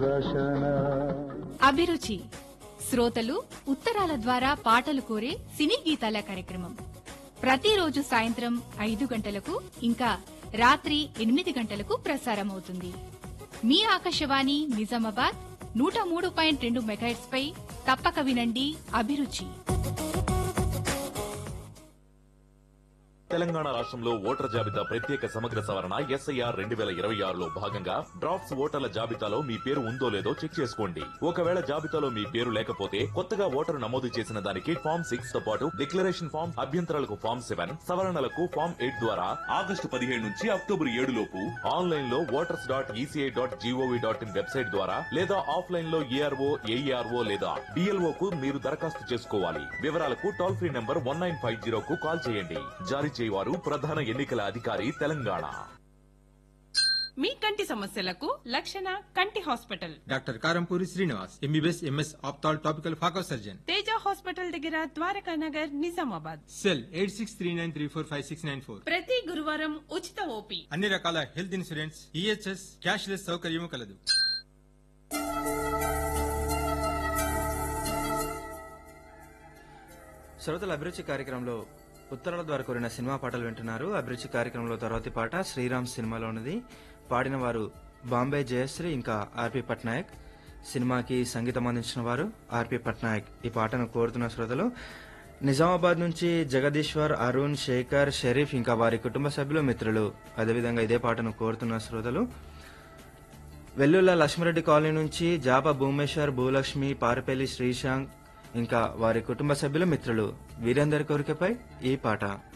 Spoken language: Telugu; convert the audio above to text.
అభిరుచి శ్రోతలు ఉత్తరాల ద్వారా పాటలు కోరే సినీ గీతాల కార్యక్రమం ప్రతిరోజు సాయంత్రం 5 గంటలకు ఇంకా రాత్రి 8 గంటలకు ప్రసారమవుతుంది. మీ ఆకాశవాణి నిజామాబాద్ 103.2 మెగాహెర్ట్జ్ పై తప్పక వినండి అభిరుచి. తెలంగాణ రాష్ట్రంలో ఓటర్ జాబితా ప్రత్యేక సమగ్ర సవరణ SIR 2026లో భాగంగా డ్రాఫ్ట్స్ ఓటర్ల జాబితాలో మీ పేరు ఉందో లేదో చెక్ చేసుకోండి. ఒకవేళ జాబితాలో మీ పేరు లేకపోతే కొత్తగా ఓటరు నమోదు చేసిన దానికి ఫామ్ 6 తో పాటు డిక్లరేషన్ ఫామ్, అభ్యంతరాలకు ఫామ్ 7, సవరణలకు ఫామ్ 8 ద్వారా ఆగస్టు 15 నుంచి అక్టోబర్ 7 లోపు ఆన్లైన్ లో voters.eci.gov.in వెబ్సైట్ ద్వారా లేదా ఆఫ్లైన్ లో ARO, AERO లేదా BLO కు మీరు దరఖాస్తు చేసుకోవాలి. వివరాలకు టోల్ ఫ్రీ నంబర్ 1950 కు కాల్ చేయండి. జారీ చేయవారు ప్రధాన ఎన్నికల అధికారి తెలంగాణ. మీ కంటి సమస్యలకు లక్షణ కంటి hospital doctor Karampuri Srinivas MBBS MS ophthal topical phaco surgeon. Teja hospital దగ్గర ద్వారకా నగర్ నిజామాబాద్. సెల్ 8639345694. ప్రతి గురువారం ఉచిత ఓపీ. అన్ని రకాల హెల్త్ ఇన్సూరెన్స్, EHS, క్యాష్లెస్ సౌకర్యము కలదు. శ్రోతల అభిరుచి కార్యక్రమంలో ఉత్తరాల ద్వారా కోరిన సినిమా పాటలు వింటున్నారు. అభిరుచి కార్యక్రమంలో తర్వాతి పాట శ్రీరామ్ సినిమాలోనిది. పాడిన వారు బాంబే జయశ్రీ ఇంకా ఆర్పి పట్నాయక్. సినిమాకి సంగీతం అందించిన వారు ఆర్పి పట్నాయక్. ఈ పాటను కోరుతున్న శ్రోతలు నిజామాబాద్ నుంచి జగదీశ్వర్, అరుణ్, శేఖర్, షరీఫ్ ఇంకా వారి కుటుంబ సభ్యులు, మిత్రులు. అదేవిధంగా ఇదే పాటను కోరుతున్న శ్రోతలు వెల్లుల్ల లక్ష్మరెడ్డి కాలనీ నుంచి జాప భూమేశ్వర్, భూలక్ష్మి, పారపల్లి శ్రీశాంక్ ఇంకా వారి కుటుంబ సభ్యులు, మిత్రులు. వీరందరి కోరికపై ఈ పాట.